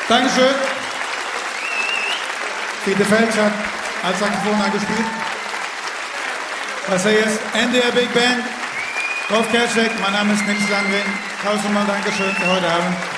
Dankeschön. Fiete Felsch hat als Saxophon gespielt. Das hier ist NDR Big Band. Rolf Kerschek, mein Name ist Nils Landgren. Tausendmal Dankeschön für heute Abend.